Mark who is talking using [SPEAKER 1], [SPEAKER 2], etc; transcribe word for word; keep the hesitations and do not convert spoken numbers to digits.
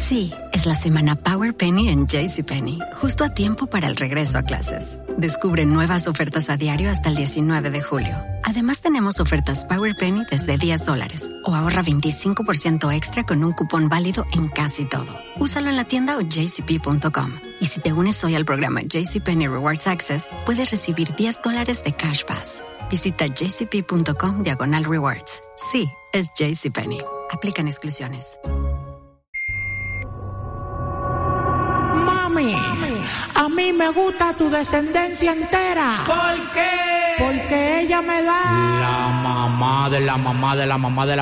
[SPEAKER 1] Sí, es la semana Power Penny en JCPenney, justo a tiempo para el regreso a clases. Descubre nuevas ofertas a diario hasta el diecinueve de julio. Además, tenemos ofertas Power Penny desde diez dólares o ahorra veinticinco por ciento extra con un cupón válido en casi todo. Úsalo en la tienda o j c p punto com. Y si te unes hoy al programa JCPenney Rewards Access, puedes recibir diez dólares de Cash Pass. Visita j c p punto com diagonal rewards. Sí, es JCPenney. Aplican exclusiones.
[SPEAKER 2] Mami, a mí me gusta tu descendencia entera.
[SPEAKER 3] ¿Por qué?
[SPEAKER 2] Porque ella me da
[SPEAKER 3] la mamá de la mamá de la mamá de la